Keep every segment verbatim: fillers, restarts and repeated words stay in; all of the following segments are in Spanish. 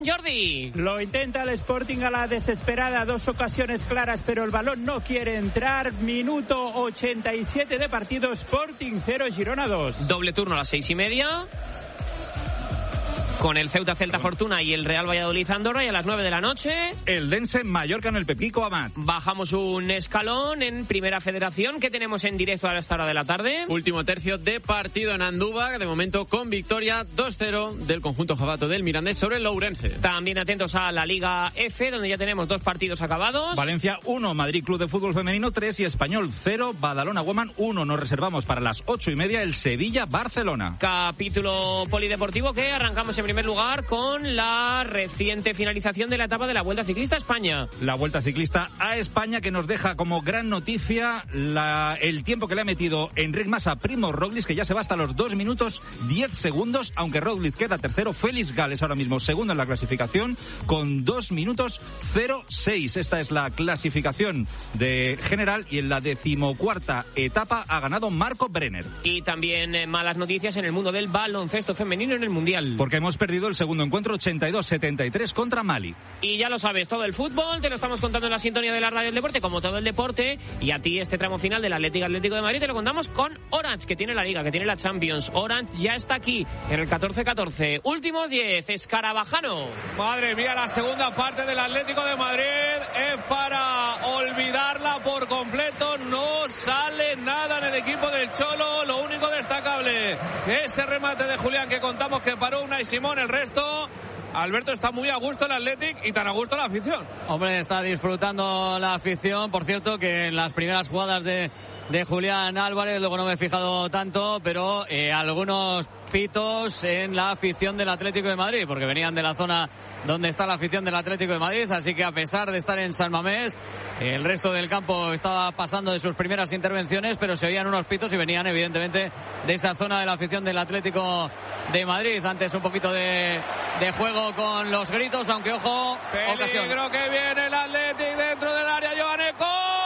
Jordi. Lo intenta el Sporting a la desesperada, dos ocasiones claras, pero el balón no quiere entrar. Minuto ochenta y siete de partido, Sporting cero, Girona dos. Doble turno a las seis y media. Con el Ceuta Celta Fortuna y el Real Valladolid Andorra, y a las nueve de la noche el Dense Mallorca en el Pepico Amat. Bajamos un escalón en Primera Federación. ¿Qué tenemos en directo a esta hora de la tarde? Último tercio de partido en Andúba, de momento con victoria dos cero del conjunto jabato del Mirandés sobre el Lourense. También atentos a la Liga F, donde ya tenemos dos partidos acabados. Valencia uno, Madrid Club de Fútbol Femenino tres y Español cero, Badalona Woman uno. Nos reservamos para las ocho y media el Sevilla Barcelona. Capítulo polideportivo que arrancamos en primer lugar con la reciente finalización de la etapa de la Vuelta Ciclista a España. La Vuelta Ciclista a España, que nos deja como gran noticia la, el tiempo que le ha metido Enric Mas a Primo Roglic, que ya se va hasta los dos minutos diez segundos, aunque Roglic queda tercero. Félix Gales ahora mismo segundo en la clasificación con dos minutos cero seis. Esta es la clasificación de general, y en la decimocuarta etapa ha ganado Marco Brenner. Y también eh, malas noticias en el mundo del baloncesto femenino en el Mundial. Porque hemos perdido el segundo encuentro ochenta y dos setenta y tres contra Mali. Y ya lo sabes, todo el fútbol te lo estamos contando en la sintonía de la radio del deporte, como todo el deporte, y a ti este tramo final del Atlético Atlético de Madrid te lo contamos con Orange, que tiene la Liga, que tiene la Champions. Orange ya está aquí en el catorce catorce. Últimos diez, Escarabajano. Madre mía, la segunda parte del Atlético de Madrid es para olvidarla por completo. No sale nada en el equipo del Cholo. Lo único destacable, ese remate de Julián que contamos que paró Unai Simón. El resto, Alberto, está muy a gusto el Athletic y tan a gusto la afición. Hombre, está disfrutando la afición. Por cierto, que en las primeras jugadas de, de Julián Álvarez, luego no me he fijado tanto, pero eh, algunos pitos en la afición del Atlético de Madrid, porque venían de la zona donde está la afición del Atlético de Madrid, así que a pesar de estar en San Mamés, el resto del campo estaba pasando de sus primeras intervenciones, pero se oían unos pitos y venían evidentemente de esa zona de la afición del Atlético de Madrid. Antes un poquito de, de juego con los gritos, aunque ojo, ocasión. Peligro que viene el Atlético dentro del área. Joaneco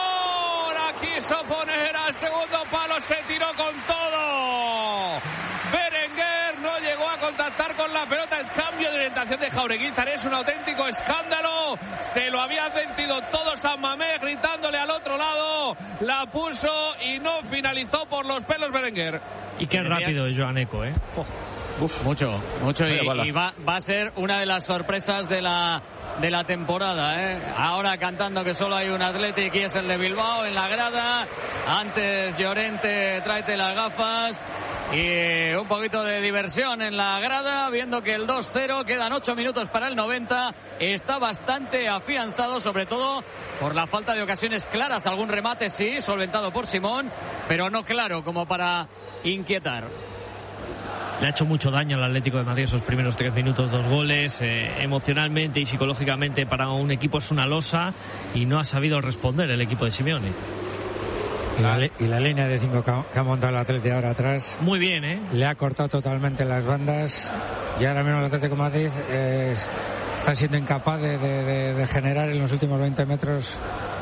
la quiso poner al segundo palo, se tiró con todo. Berenguer no llegó a contactar con la pelota. El cambio de orientación de Jaureguizar es un auténtico escándalo. Se lo había advertido todo San Mamés gritándole al otro lado. La puso y no finalizó por los pelos Berenguer. Y qué rápido es Joaneco, ¿eh? Oh. Uf, mucho, mucho. Y, y va, va a ser una de las sorpresas de la de la temporada, ¿eh? Ahora cantando que solo hay un Athletic y es el de Bilbao en la grada. Antes Llorente, tráete las gafas. Y un poquito de diversión en la grada, viendo que el dos cero, quedan ocho minutos para el noventa, está bastante afianzado, sobre todo por la falta de ocasiones claras. Algún remate sí, solventado por Simón, pero no claro como para inquietar. Le ha hecho mucho daño al Atlético de Madrid esos primeros tres minutos, dos goles. Eh, emocionalmente y psicológicamente para un equipo es una losa, y no ha sabido responder el equipo de Simeone. Y la, y la línea de cinco que ha montado el Atlético ahora atrás. Muy bien, ¿eh? Le ha cortado totalmente las bandas. Y ahora mismo el Atlético de Madrid eh, está siendo incapaz de, de, de, de generar en los últimos veinte metros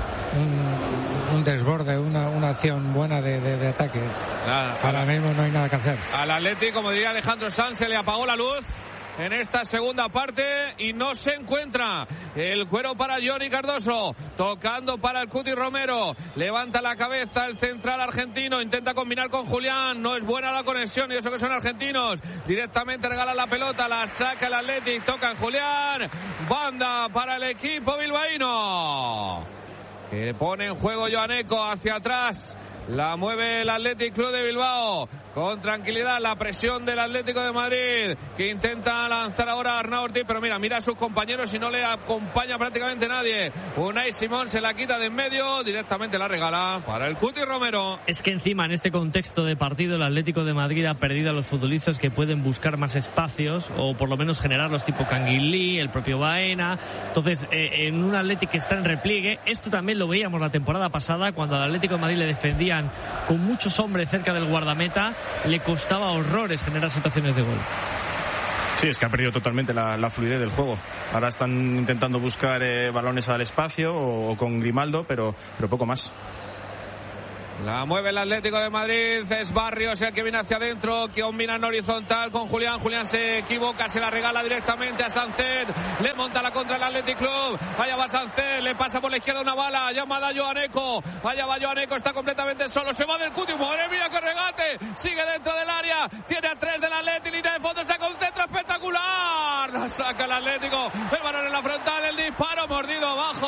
un, un desborde, una, una acción buena de, de, de ataque. Nada, ahora mismo no hay nada que hacer. Al Atlético, como diría Alejandro Sanz, se le apagó la luz en esta segunda parte y no se encuentra. El cuero para Johnny Cardoso, tocando para el Cuti Romero, levanta la cabeza el central argentino, intenta combinar con Julián, no es buena la conexión, y eso que son argentinos, directamente regala la pelota, la saca el Athletic, toca en Julián, banda para el equipo bilbaíno, que pone en juego Joaneco hacia atrás. La mueve el Athletic Club de Bilbao con tranquilidad, la presión del Atlético de Madrid, que intenta lanzar ahora a Arnau Ortiz, pero mira, mira a sus compañeros y no le acompaña prácticamente nadie. Unai Simón se la quita de en medio, directamente la regala para el Cuti Romero. Es que encima en este contexto de partido el Atlético de Madrid ha perdido a los futbolistas que pueden buscar más espacios, o por lo menos generarlos, tipo Canguilí, el propio Baena. Entonces eh, en un Atlético que está en repliegue, esto también lo veíamos la temporada pasada, cuando al Atlético de Madrid le defendían con muchos hombres cerca del guardameta, le costaba horrores generar situaciones de gol. Sí, es que ha perdido totalmente la, la fluidez del juego. Ahora están intentando buscar eh, balones al espacio o, o con Grimaldo, pero, pero poco más. La mueve el Atlético de Madrid, es Barrios el que viene hacia adentro, que combina en horizontal con Julián. Julián se equivoca, se la regala directamente a Sánchez, le monta la contra el Athletic Club. Allá va Sánchez, le pasa por la izquierda una bala, llamada a Joaneco. Allá va Joaneco, está completamente solo, se va del Cuti. Madre mía, que regate, sigue dentro del área, tiene a tres del Atlético, línea de fondo, se concentra, espectacular. La saca el Atlético, el balón en la frontal, el disparo mordido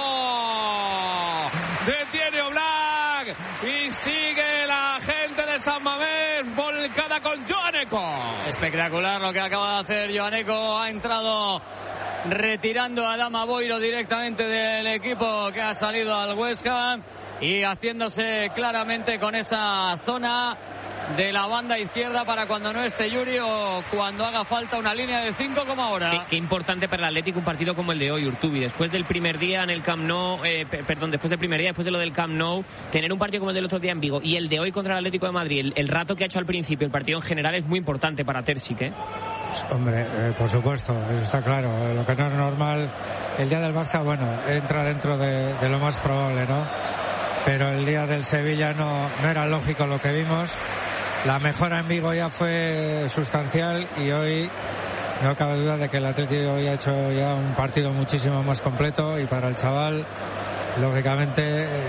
abajo. Detiene Oblak y sigue la gente de San Mamés volcada con Joaneco. Espectacular lo que acaba de hacer Joaneco. Ha entrado retirando a Adama Boiro directamente del equipo que ha salido al Huesca y haciéndose claramente con esa zona de la banda izquierda para cuando no esté Yuri o cuando haga falta una línea de cinco como ahora. Qué, qué importante para el Atlético un partido como el de hoy, Urtubi. Después del primer día en el Camp Nou, eh, perdón, después del primer día, después de lo del Camp Nou, tener un partido como el del otro día en Vigo y el de hoy contra el Atlético de Madrid, el, el rato que ha hecho al principio, el partido en general es muy importante para Terzic, ¿eh? Hombre, eh, por supuesto, eso está claro. Lo que no es normal, el día del Barça, bueno, entra dentro de, de lo más probable, ¿no? Pero el día del Sevilla no, no era lógico lo que vimos. La mejora en Vigo ya fue sustancial y hoy no cabe duda de que el Atlético hoy ha hecho ya un partido muchísimo más completo y para el chaval, lógicamente,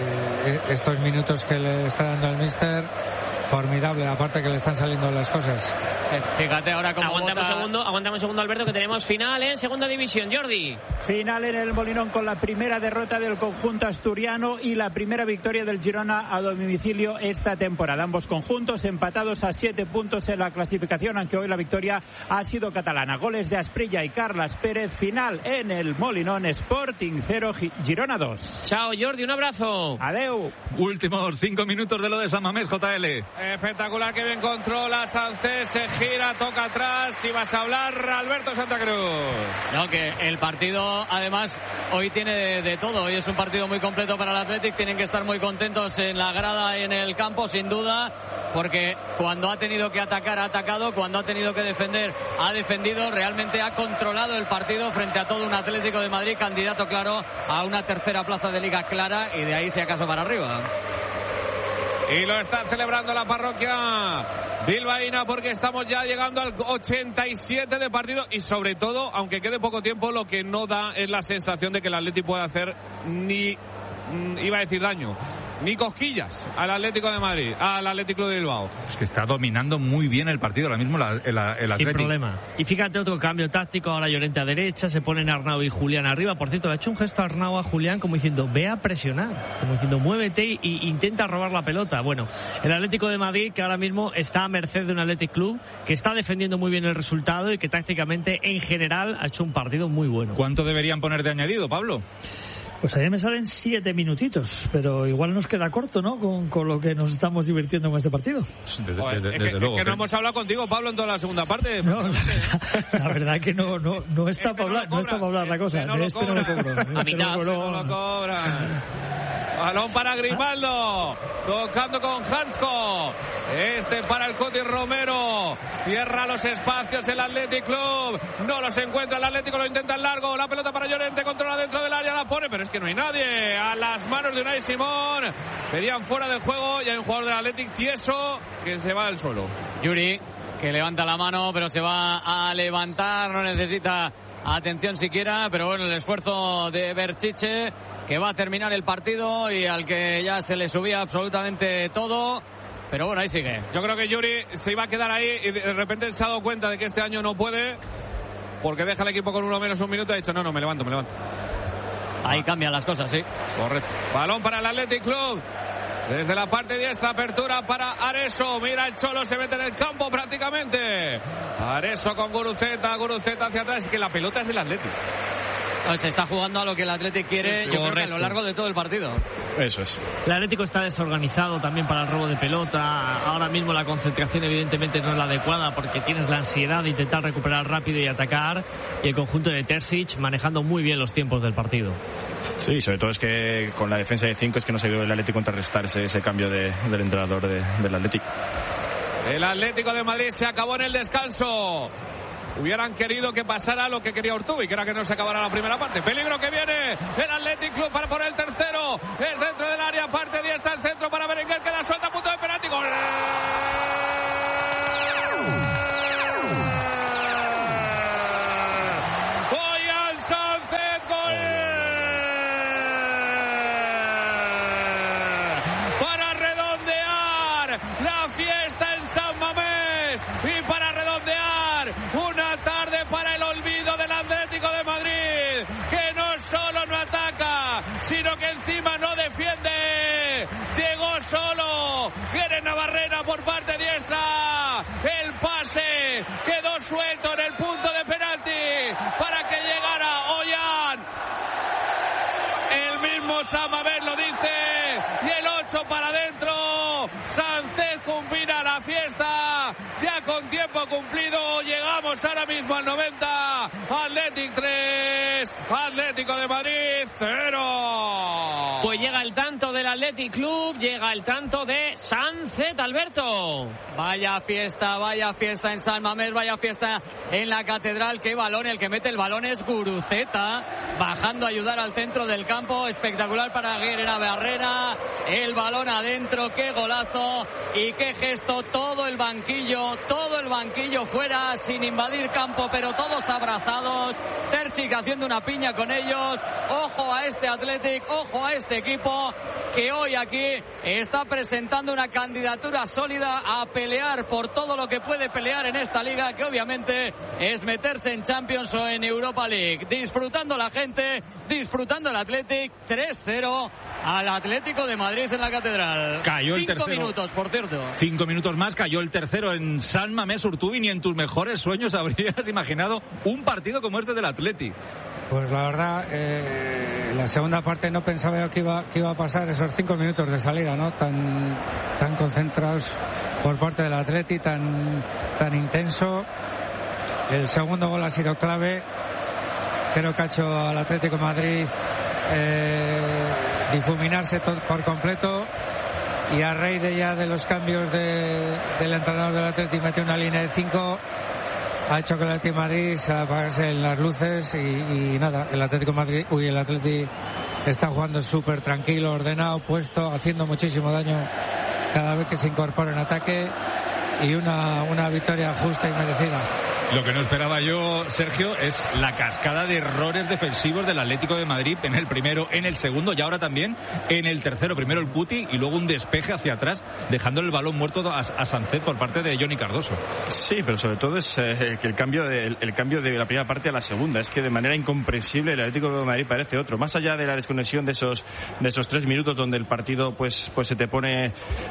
eh, estos minutos que le está dando el míster, formidable, aparte que le están saliendo las cosas. Fíjate ahora cómo aguantamos bota... un segundo, aguantamos un segundo, Alberto, que tenemos final en segunda división. Jordi. Final en el Molinón con la primera derrota del conjunto asturiano y la primera victoria del Girona a domicilio esta temporada. Ambos conjuntos empatados a siete puntos en la clasificación, aunque hoy la victoria ha sido catalana. Goles de Asprilla y Carlas Pérez. Final en el Molinón, Sporting cero, Girona dos. Chao, Jordi, un abrazo. Adeu. Últimos cinco minutos de lo de San Mamés, J L. Espectacular, que bien controla Sánchez, se gira, toca atrás y vas a hablar, Alberto Santa Cruz. No, que el partido además hoy tiene de, de todo, hoy es un partido muy completo para el Athletic, tienen que estar muy contentos en la grada y en el campo, sin duda, porque cuando ha tenido que atacar ha atacado, cuando ha tenido que defender ha defendido, realmente ha controlado el partido frente a todo un Atlético de Madrid, candidato claro a una tercera plaza de liga clara y de ahí si acaso para arriba. Y lo está celebrando la parroquia bilbaína porque estamos ya llegando al ochenta y siete de partido y sobre todo, aunque quede poco tiempo, lo que no da es la sensación de que el Atlético puede hacer ni, iba a decir daño, ni cosquillas al Atlético de Madrid, al Atlético de Bilbao. Es que está dominando muy bien el partido ahora mismo la, el, el Atlético. Sin problema. Y fíjate, otro cambio táctico, ahora Llorente a derecha, se ponen Arnau y Julián arriba. Por cierto, le ha hecho un gesto a Arnau a Julián como diciendo, ve a presionar, como diciendo, muévete y, y intenta robar la pelota. Bueno, el Atlético de Madrid que ahora mismo está a merced de un Athletic Club que está defendiendo muy bien el resultado y que tácticamente en general ha hecho un partido muy bueno. ¿Cuánto deberían poner de añadido, Pablo? Pues ayer me salen siete minutitos, pero igual nos queda corto, ¿no? Con, con lo que nos estamos divirtiendo con este partido. Desde, Joder, desde, es que, desde luego. es que no hemos hablado contigo, Pablo, en toda la segunda parte. No, la, la verdad que no, no, no está este para hablar, no, no está para hablar la cosa. No este no lo cobro. A mitad, no lo cobras. Balón para Grimaldo, tocando con Hansko. Este para el Cuti Romero. Cierra los espacios el Athletic Club. No los encuentra el Atlético, lo intenta en largo. La pelota para Llorente, controla dentro del área, la pone, pero es que no hay nadie. A las manos de Unai Simón. Pedían fuera del juego y hay un jugador del Athletic tieso que se va al suelo. Yuri, que levanta la mano, pero se va a levantar, no necesita atención siquiera, pero bueno, el esfuerzo de Berchiche, que va a terminar el partido y al que ya se le subía absolutamente todo, pero bueno, ahí sigue. Yo creo que Yuri se iba a quedar ahí y de repente se ha dado cuenta de que este año no puede, porque deja el equipo con uno menos un minuto y ha dicho, no, no, me levanto, me levanto. Ahí cambian las cosas, sí. Correcto. Balón para el Athletic Club. Desde la parte diestra, apertura para Areso. Mira el Cholo, se mete en el campo prácticamente. Areso con Guruceta, Guruceta hacia atrás. Es que la pelota es del Athletic. Se está jugando a lo que el Athletic quiere, sí, yo creo que a lo largo de todo el partido. Eso es. El Atlético está desorganizado también para el robo de pelota. Ahora mismo la concentración evidentemente no es la adecuada porque tienes la ansiedad de intentar recuperar rápido y atacar. Y el conjunto de Terzic manejando muy bien los tiempos del partido. Sí, sobre todo es que con la defensa de cinco es que no se vio el Atlético contrarrestar ese, ese cambio de, del entrenador de, del Atlético. El Atlético de Madrid se acabó en el descanso. Hubieran querido que pasara lo que quería Urtubi, que era que no se acabara la primera parte. Peligro que viene el Athletic Club para por el tercero. Es dentro del área, parte diestra, el centro para Berenguer, queda suelta. Vamos a Mabel, lo dice. Y el ocho para adentro. Sánchez combina la fiesta. Ya con tiempo cumplido. Llegamos ahora mismo al noventa. Athletic tres. Atlético de Madrid cero. Pues llega el tanto del Athletic Club. Llega el tanto de Sánchez, Alberto. Vaya fiesta, vaya fiesta en San Mamés, vaya fiesta en la Catedral. Qué balón, el que mete el balón es Guruceta, bajando a ayudar al centro del campo. Espectacular para Guerrera Barrera. El balón adentro, qué golazo y qué gesto. Todo el banquillo, todo el banquillo fuera, sin invadir campo, pero todos abrazados. Terzic haciendo una piña con ellos. Ojo a este Athletic, ojo a este equipo que hoy aquí está presentando una candidatura sólida a pelear por todo lo que puede pelear en esta liga, que obviamente es meterse en Champions o en Europa League. Disfrutando la gente, disfrutando el Athletic. tres cero al Atlético de Madrid en la Catedral. Cayó el Cinco tercero. minutos, por cierto. Cinco minutos más, cayó el tercero en San Mamés, Urtubi. Ni en tus mejores sueños habrías imaginado un partido como este del Athletic. Pues la verdad, eh, la segunda parte no pensaba yo que iba, que iba a pasar esos cinco minutos de salida, ¿no? Tan, tan concentrados por parte del Athletic, tan, tan intenso. El segundo gol ha sido clave. Creo que ha hecho al Atlético de Madrid eh, difuminarse todo por completo. Y a raíz de ya de los cambios de, del entrenador del Athletic, metió una línea de cinco. Ha hecho que el Atlético de Madrid se apagase en las luces y, y nada, el Atlético de Madrid, uy, el Atlético está jugando súper tranquilo, ordenado, puesto, haciendo muchísimo daño cada vez que se incorpora en ataque y una, una victoria justa y merecida. Lo que no esperaba yo, Sergio, es la cascada de errores defensivos del Atlético de Madrid en el primero, en el segundo y ahora también en el tercero. Primero el Cuti y luego un despeje hacia atrás, dejándole el balón muerto a, a Sánchez por parte de Johnny Cardoso. Sí, pero sobre todo es eh, que el cambio, de, el, el cambio de la primera parte a la segunda es que de manera incomprensible el Atlético de Madrid parece otro. Más allá de la desconexión de esos de esos tres minutos donde el partido pues pues se te pone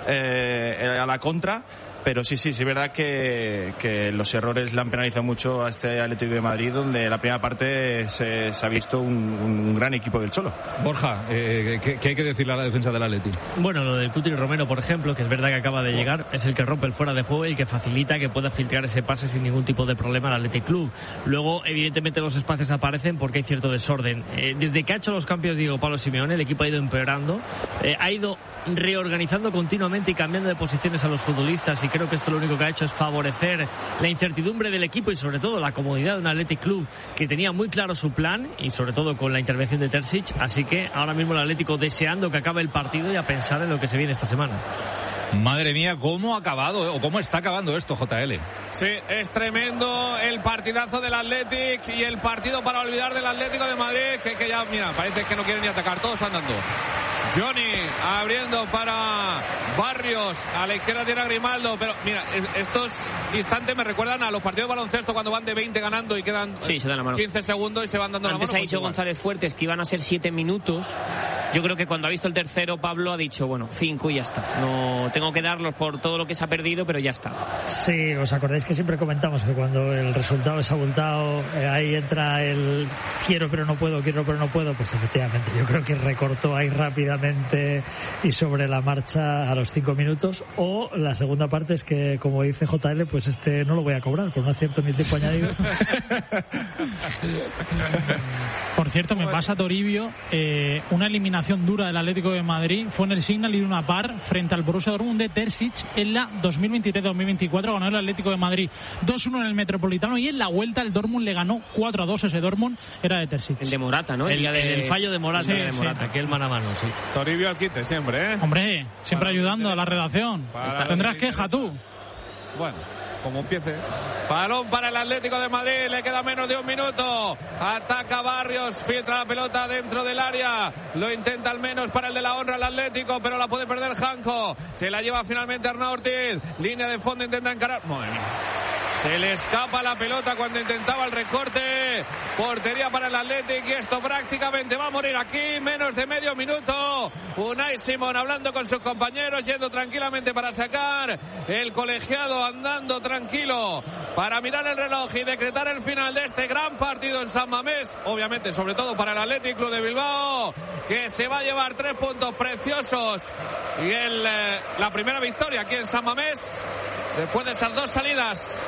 eh, a la contra. Pero sí, sí, sí, es verdad que, que los errores le han penalizado mucho a este Atlético de Madrid, donde la primera parte se, se ha visto un, un gran equipo del Cholo. Borja, eh, ¿qué, ¿qué hay que decirle a la defensa del Atlético? Bueno, lo del Cuti Romero, por ejemplo, que es verdad que acaba de llegar, es el que rompe el fuera de juego y el que facilita que pueda filtrar ese pase sin ningún tipo de problema al Athletic Club. Luego, evidentemente, los espacios aparecen porque hay cierto desorden. Eh, desde que ha hecho los cambios Diego Pablo Simeone, el equipo ha ido empeorando, eh, ha ido reorganizando continuamente y cambiando de posiciones a los futbolistas, y creo que esto lo único que ha hecho es favorecer la incertidumbre del equipo y sobre todo la comodidad de un Athletic Club que tenía muy claro su plan, y sobre todo con la intervención de Terzic. Así que ahora mismo el Atlético deseando que acabe el partido y a pensar en lo que se viene esta semana. Madre mía, cómo ha acabado o cómo está acabando esto, J L. Sí, es tremendo el partidazo del Athletic y el partido para olvidar del Atlético de Madrid, que, que ya, mira, parece que no quieren ni atacar, todos andando. Johnny abriendo para Barrios, a la izquierda tiene a Grimaldo, pero mira, estos instantes me recuerdan a los partidos de baloncesto cuando van de veinte ganando y quedan sí, se dan la mano. quince segundos y se van dando Antes la mano. Antes ha dicho pues González Fuertes que iban a ser siete minutos. Yo creo que cuando ha visto el tercero, Pablo ha dicho, bueno, cinco y ya está. No tengo que darlos por todo lo que se ha perdido, pero ya está. Sí, os acordáis que siempre comentamos que cuando el resultado es abultado, eh, ahí entra el quiero pero no puedo, quiero pero no puedo. Pues efectivamente, yo creo que recortó ahí rápidamente y sobre la marcha a los cinco minutos. O la segunda parte es que, como dice J L, pues este no lo voy a cobrar, por no acierto ni tiempo añadido. Por cierto, me pasa Toribio, eh, una eliminación dura del Atlético de Madrid fue en el Signal Iduna Park frente al Borussia Dortmund de Terzic en la dos mil veintitrés dos mil veinticuatro. Ganó el Atlético de Madrid dos uno en el Metropolitano y en la vuelta el Dortmund le ganó cuatro a dos. Ese Dortmund era de Terzic. El de Morata, ¿no? El, el, de... el fallo de Morata, sí, de Morata, sí. aquel mano a mano, sí. Toribio al quite siempre, ¿eh? Hombre, siempre Para ayudando a la redacción. Tendrás queja tú. Bueno, como empiece. Balón para el Atlético de Madrid, le queda menos de un minuto. Ataca Barrios, filtra la pelota dentro del área. Lo intenta al menos para el de la honra el Atlético, pero la puede perder Janko. Se la lleva finalmente Arnau Ortiz. Línea de fondo, intenta encarar. Madre mía. Se le escapa la pelota cuando intentaba el recorte. Portería para el Atlético y esto prácticamente va a morir aquí. Menos de medio minuto. Unai Simón hablando con sus compañeros, yendo tranquilamente para sacar. El colegiado andando tranquilo para mirar el reloj y decretar el final de este gran partido en San Mamés. Obviamente, sobre todo para el Athletic Club de Bilbao, que se va a llevar tres puntos preciosos y el, eh, la primera victoria aquí en San Mamés después de esas dos salidas.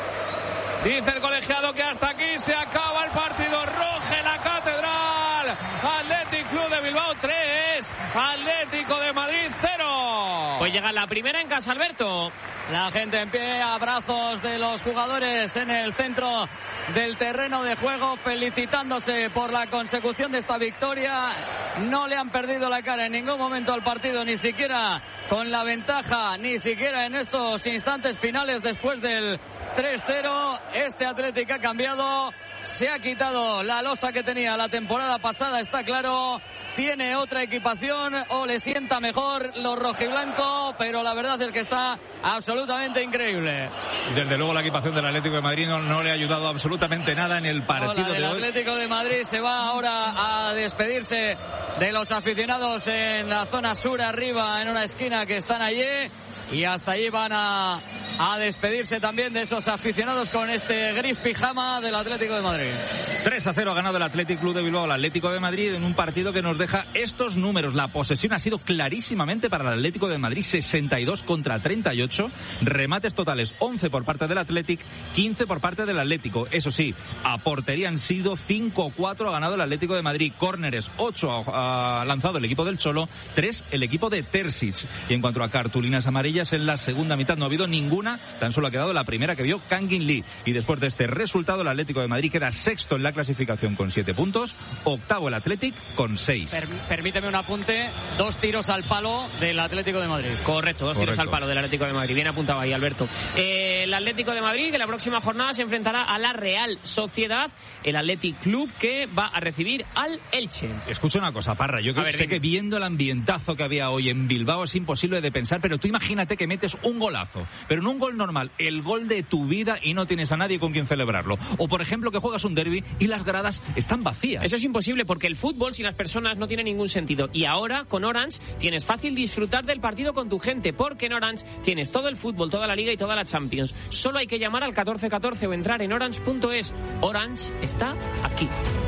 Dice el colegiado que hasta aquí se acaba el partido. Ruge la catedral. Athletic Club de Bilbao tres, Atlético de Madrid cero. Pues llega la primera en casa, Alberto. La gente en pie, abrazos de los jugadores en el centro del terreno de juego, felicitándose por la consecución de esta victoria. No le han perdido la cara en ningún momento al partido, ni siquiera con la ventaja, ni siquiera en estos instantes finales después del tres cero. Este Atlético ha cambiado, se ha quitado la losa que tenía la temporada pasada, está claro. Tiene otra equipación o le sienta mejor los rojiblancos, pero la verdad es que está absolutamente increíble. Desde luego la equipación del Atlético de Madrid no, no le ha ayudado absolutamente nada en el partido Hola, de el hoy. El Atlético de Madrid se va ahora a despedirse de los aficionados en la zona sur arriba, en una esquina que están allí. Y hasta allí van a, a despedirse también de esos aficionados con este gris pijama del Atlético de Madrid. tres a cero ha ganado el Athletic Club de Bilbao al Atlético de Madrid en un partido que nos deja estos números. La posesión ha sido clarísimamente para el Atlético de Madrid, sesenta y dos contra treinta y ocho. Remates totales, once por parte del Athletic, quince por parte del Atlético. Eso sí, a portería han sido cinco cuatro, ha ganado el Atlético de Madrid. Córneres, ocho ha lanzado el equipo del Cholo, tres el equipo de Terzic. Y en cuanto a cartulinas amarillas, en la segunda mitad no ha habido ninguna, tan solo ha quedado la primera que vio Kangin Lee. Y después de este resultado, el Atlético de Madrid queda sexto en la clasificación con siete puntos, octavo el Athletic con seis. Per- permíteme un apunte, dos tiros al palo del Atlético de Madrid. Correcto, dos Correcto. tiros al palo del Atlético de Madrid. Bien apuntado ahí, Alberto. Eh, el Atlético de Madrid, que la próxima jornada se enfrentará a la Real Sociedad, el Athletic Club, que va a recibir al Elche. Escucha una cosa, Parra, yo creo, ver, sé dime. que viendo el ambientazo que había hoy en Bilbao es imposible de pensar, pero tú imagínate que metes un golazo, pero no un gol normal, el gol de tu vida y no tienes a nadie con quien celebrarlo. O por ejemplo que juegas un derbi y las gradas están vacías. Eso es imposible porque el fútbol sin las personas no tiene ningún sentido. Y ahora con Orange tienes fácil disfrutar del partido con tu gente, porque en Orange tienes todo el fútbol, toda la Liga y toda la Champions. Solo hay que llamar al catorce catorce o entrar en orange punto es. Orange está aquí.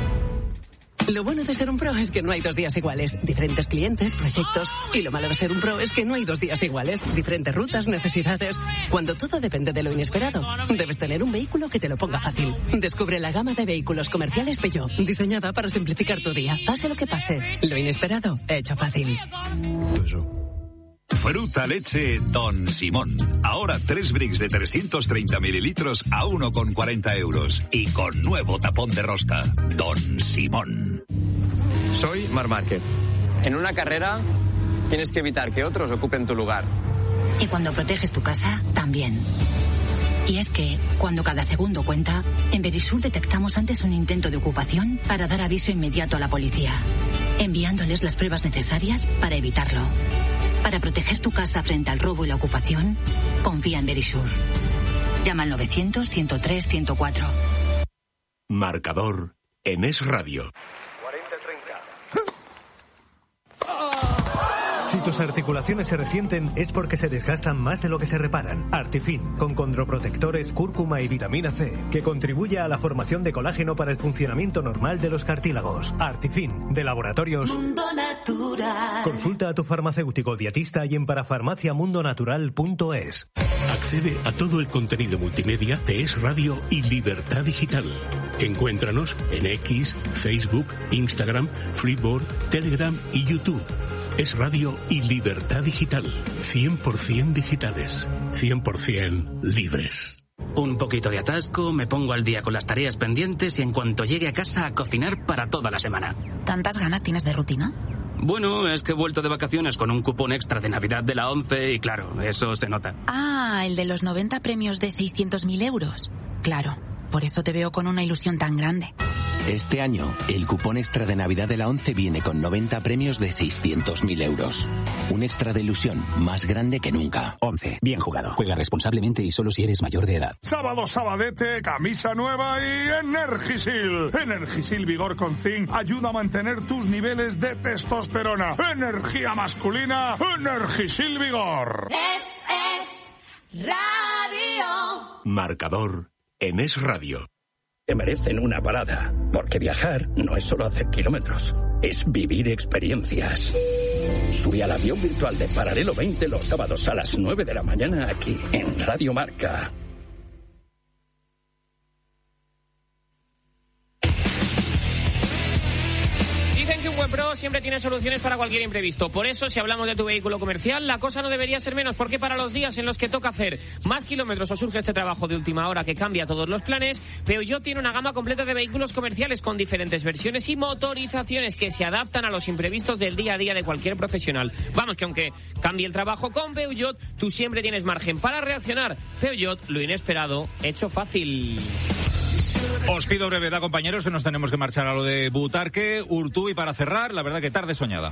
Lo bueno de ser un pro es que no hay dos días iguales. Diferentes clientes, proyectos. Y lo malo de ser un pro es que no hay dos días iguales. Diferentes rutas, necesidades. Cuando todo depende de lo inesperado, debes tener un vehículo que te lo ponga fácil. Descubre la gama de vehículos comerciales Peugeot, diseñada para simplificar tu día. Pase lo que pase, lo inesperado, hecho fácil. Fruta leche Don Simón. Ahora tres bricks de trescientos treinta mililitros a uno con cuarenta euros. Y con nuevo tapón de rosca. Don Simón. Soy Marc Márquez. En una carrera tienes que evitar que otros ocupen tu lugar. Y cuando proteges tu casa, también. Y es que, cuando cada segundo cuenta, en Verisur detectamos antes un intento de ocupación para dar aviso inmediato a la policía, enviándoles las pruebas necesarias para evitarlo. Para proteger tu casa frente al robo y la ocupación, confía en Verisur. Llama al novecientos, ciento tres, ciento cuatro. Marcador en Es Radio. Si tus articulaciones se resienten es porque se desgastan más de lo que se reparan. Artifin, con condroprotectores, cúrcuma y vitamina C, que contribuye a la formación de colágeno para el funcionamiento normal de los cartílagos. Artifin, de Laboratorios Mundo Natural. Consulta a tu farmacéutico dietista y en parafarmacia mundo natural punto es. Accede a todo el contenido multimedia de Es Radio y Libertad Digital. Encuéntranos en X, Facebook, Instagram, Flipboard, Telegram y YouTube. Es Radio y Libertad Digital. cien por ciento digitales. cien por ciento libres. Un poquito de atasco, me pongo al día con las tareas pendientes y en cuanto llegue a casa a cocinar para toda la semana. ¿Tantas ganas tienes de rutina? Bueno, es que he vuelto de vacaciones con un cupón extra de Navidad de la ONCE y claro, eso se nota. Ah, el de los noventa premios de seiscientos mil euros. Claro, por eso te veo con una ilusión tan grande. Este año, el cupón extra de Navidad de la ONCE viene con noventa premios de seiscientos mil euros. Un extra de ilusión más grande que nunca. ONCE. Bien jugado. Juega responsablemente y solo si eres mayor de edad. Sábado, sabadete, camisa nueva y Energisil. Energisil Vigor con Zinc ayuda a mantener tus niveles de testosterona. Energía masculina, Energisil Vigor. Es, es Radio. Marcador en Es Radio. Te merecen una parada, porque viajar no es solo hacer kilómetros, es vivir experiencias. Sube al avión virtual de Paralelo veinte los sábados a las nueve de la mañana aquí, en Radio Marca. Dicen que un buen pro siempre tiene soluciones para cualquier imprevisto. Por eso, si hablamos de tu vehículo comercial, la cosa no debería ser menos, porque para los días en los que toca hacer más kilómetros o surge este trabajo de última hora que cambia todos los planes, Peugeot tiene una gama completa de vehículos comerciales con diferentes versiones y motorizaciones que se adaptan a los imprevistos del día a día de cualquier profesional. Vamos, que aunque cambie el trabajo con Peugeot, tú siempre tienes margen para reaccionar. Peugeot, lo inesperado, hecho fácil. Os pido brevedad, compañeros, que nos tenemos que marchar a lo de Butarque, Urtubey para cerrar. La verdad que tarde soñada.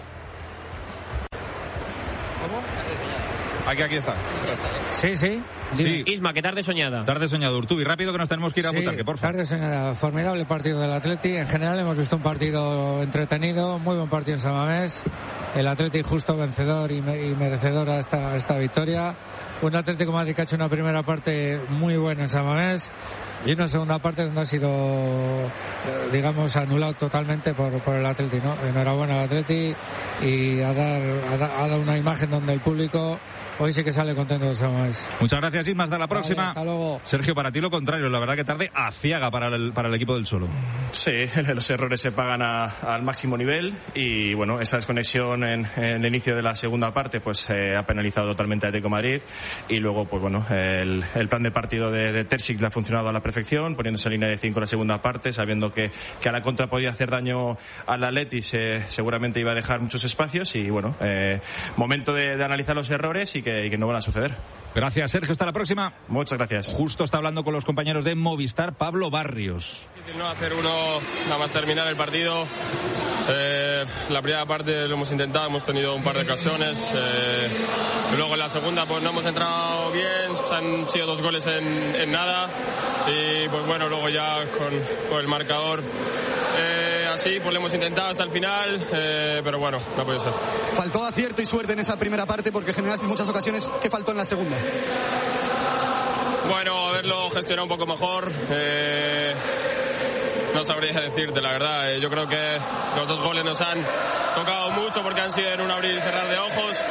¿Cómo? Aquí, aquí está. Sí, sí. Sí. Isma, que tarde soñada. Tarde soñada, Urtubey. Rápido que nos tenemos que ir a Sí, Butarque, por favor. tarde soñada. Formidable partido del Atleti. En general hemos visto un partido entretenido, muy buen partido en San Mamés. El Atleti justo vencedor y, me, y merecedor a esta, esta victoria. Un Atlético de Madrid que ha hecho una primera parte muy buena en San Mamés y una segunda parte donde ha sido, digamos, anulado totalmente por, por el Atleti, ¿no? Enhorabuena al Atleti y a dar, a, da, a dar una imagen donde el público hoy sí que sale contento de San Mamés. Muchas gracias, Isma. Hasta la próxima. Vale, hasta luego. Sergio, para ti lo contrario. La verdad que tarde aciaga para el, para el equipo del Cholo. Sí, los errores se pagan a, al máximo nivel y bueno, esa desconexión en, en el inicio de la segunda parte pues eh, ha penalizado totalmente a Atlético de Madrid y luego pues bueno, el, el plan de partido de, de Terzic le ha funcionado a la perfección, poniéndose en línea de cinco en la segunda parte, sabiendo que, que a la contra podía hacer daño al Atleti, se, seguramente iba a dejar muchos espacios y bueno, eh, momento de, de analizar los errores y que, y que no van a suceder. Gracias, Sergio. Hasta la próxima. Muchas gracias. Justo está hablando con los compañeros de Movistar, Pablo Barrios. Difícil no hacer uno, nada más terminar el partido. Eh, la primera parte lo hemos intentado, hemos tenido un par de ocasiones. Eh, luego en la segunda pues no hemos entrado bien, se han sido dos goles en, en nada. Y pues bueno, luego ya con, con el marcador eh, así, pues lo hemos intentado hasta el final, eh, pero bueno, no puede ser. Faltó acierto y suerte en esa primera parte porque generaste muchas ocasiones. ¿Qué faltó en la segunda? Bueno, haberlo gestionado un poco mejor. Eh, no sabría decirte, la verdad. Eh, yo creo que los dos goles nos han tocado mucho porque han sido en un abrir y cerrar de ojos.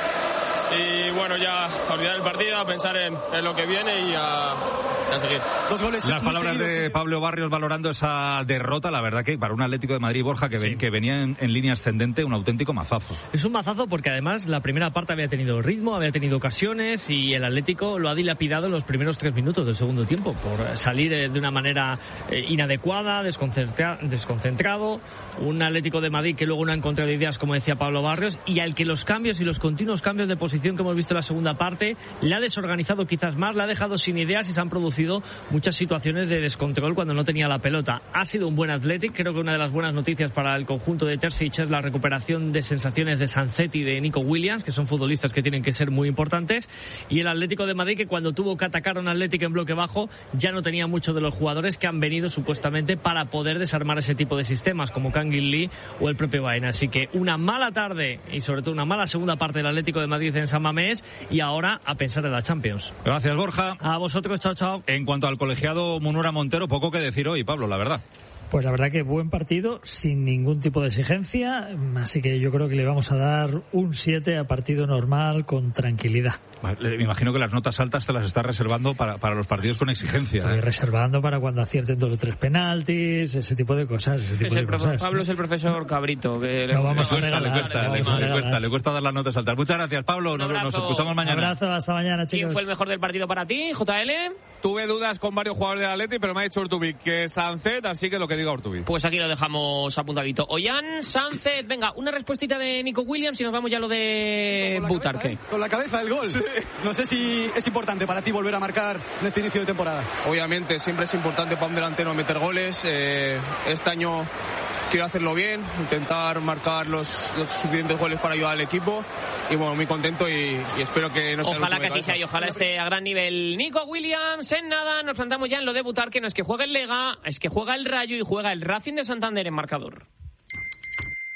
Y bueno, ya a olvidar el partido, a pensar en, en lo que viene y a, a seguir. Dos goles. Las palabras de Pablo Barrios valorando esa derrota, la verdad que para un Atlético de Madrid, Borja, que, ven, sí. que venía en, en línea ascendente, un auténtico mazazo. Es un mazazo porque además la primera parte había tenido ritmo, había tenido ocasiones y el Atlético lo ha dilapidado en los primeros tres minutos del segundo tiempo por salir de una manera inadecuada, desconcentra, desconcentrado. Un Atlético de Madrid que luego no ha encontrado ideas, como decía Pablo Barrios, y al que los cambios y los continuos cambios de posición que hemos visto en la segunda parte le ha desorganizado quizás más, le ha dejado sin ideas y se han producido muchas situaciones de descontrol cuando no tenía la pelota. Ha sido un buen Athletic, creo que una de las buenas noticias para el conjunto de Terzic es la recuperación de sensaciones de Sancet y de Nico Williams, que son futbolistas que tienen que ser muy importantes, y el Atlético de Madrid que cuando tuvo que atacar a un Athletic en bloque bajo ya no tenía muchos de los jugadores que han venido supuestamente para poder desarmar ese tipo de sistemas como Kangin Lee o el propio Baena. Así que una mala tarde y sobre todo una mala segunda parte del Atlético de Madrid en San Mamés y ahora a pensar en la Champions. Gracias, Borja. A vosotros, chao, chao. En cuanto al colegiado Munura Montero, poco que decir hoy, Pablo, la verdad. Pues la verdad que buen partido, sin ningún tipo de exigencia, así que yo creo que le vamos a dar un siete a partido normal con tranquilidad. Me imagino que las notas altas te las estás reservando para, para los partidos con exigencia. Estoy ¿eh? reservando para cuando acierten dos o tres penaltis, ese tipo de cosas. Ese tipo es el de cosas. Pablo es el profesor Cabrito. Que no, vamos a regalar, le cuesta, vamos le, a le, cuesta, le cuesta dar las notas altas. Muchas gracias, Pablo. Nos, nos escuchamos mañana. Un abrazo, hasta mañana, chicos. ¿Quién fue el mejor del partido para ti, J L? Tuve dudas con varios jugadores del Atleti, pero me ha dicho Urtubey que Sancet, así que lo que diga Urtubey. Pues aquí lo dejamos apuntadito. Ollán, Sancet, venga, una respuestita de Nico Williams y nos vamos ya a lo de Butarque. ¿eh? Con la cabeza el gol. Sí. No sé si es importante para ti volver a marcar en este inicio de temporada. Obviamente, siempre es importante para un delantero meter goles. Eh, este año quiero hacerlo bien, intentar marcar los, los suficientes goles para ayudar al equipo. Y bueno, muy contento y, y espero que no sea Ojalá que así sea y ojalá esté a gran nivel. Nico Williams, en nada, nos plantamos ya en lo de Butarque. No es que juegue el Lega, es que juega el Rayo y juega el Racing de Santander en marcador.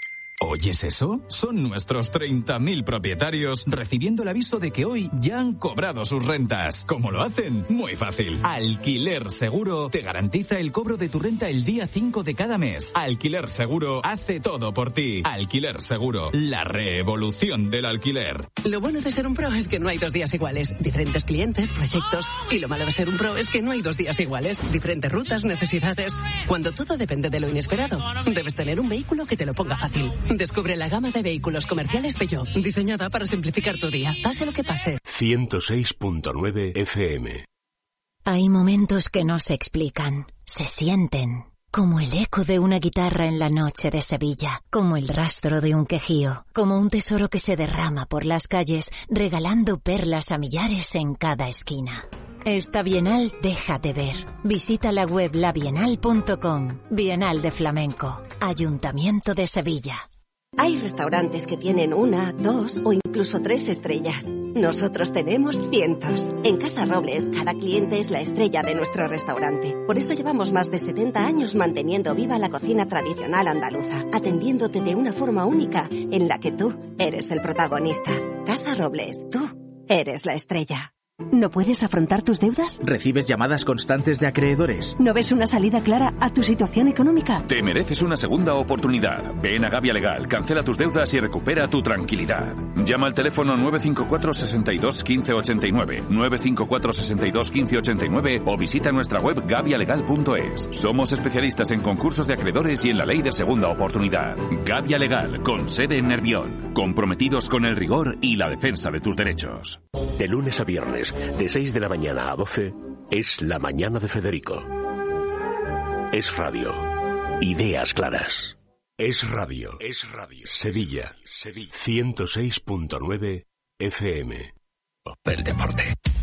¿Oyes eso? Son nuestros treinta mil propietarios recibiendo el aviso de que hoy ya han cobrado sus rentas. ¿Cómo lo hacen? Muy fácil. Alquiler Seguro te garantiza el cobro de tu renta el día cinco de cada mes. Alquiler Seguro hace todo por ti. Alquiler Seguro, la revolución del alquiler. Lo bueno de ser un pro es que no hay dos días iguales. Diferentes clientes, proyectos. Y lo malo de ser un pro es que no hay dos días iguales. Diferentes rutas, necesidades. Cuando todo depende de lo inesperado, debes tener un vehículo que te lo ponga fácil. Descubre la gama de vehículos comerciales Peugeot, diseñada para simplificar tu día, pase lo que pase. ciento seis punto nueve F M. Hay momentos que no se explican, se sienten. Como el eco de una guitarra en la noche de Sevilla, como el rastro de un quejío, como un tesoro que se derrama por las calles, regalando perlas a millares en cada esquina. Esta Bienal déjate ver. Visita la web la bienal punto com. Bienal de Flamenco. Ayuntamiento de Sevilla. Hay restaurantes que tienen una, dos o incluso tres estrellas. Nosotros tenemos cientos. En Casa Robles, cada cliente es la estrella de nuestro restaurante. Por eso llevamos más de setenta años manteniendo viva la cocina tradicional andaluza, atendiéndote de una forma única en la que tú eres el protagonista. Casa Robles, tú eres la estrella. ¿No puedes afrontar tus deudas? ¿Recibes llamadas constantes de acreedores? ¿No ves una salida clara a tu situación económica? Te mereces una segunda oportunidad. Ven a Gavia Legal, cancela tus deudas y recupera tu tranquilidad. Llama al teléfono nueve cinco cuatro, seis dos, uno cinco ocho nueve, nueve cinco cuatro, seis dos, uno cinco ocho nueve o visita nuestra web gavia legal punto es. Somos especialistas en concursos de acreedores y en la ley de segunda oportunidad. Gavia Legal, con sede en Nervión. Comprometidos con el rigor y la defensa de tus derechos. De lunes a viernes, de seis de la mañana a doce, es La Mañana de Federico. Es radio. Ideas claras. Es radio. Es radio. Sevilla. Sevilla. ciento seis punto nueve F M. El deporte.